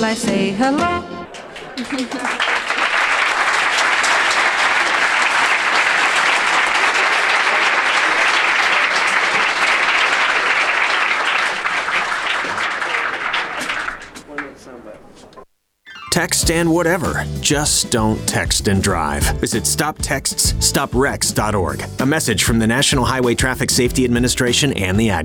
I say hello. Text and whatever. Just don't text and drive. Visit StopTextsStopWrecks.org. A message from the National Highway Traffic Safety Administration and the Ad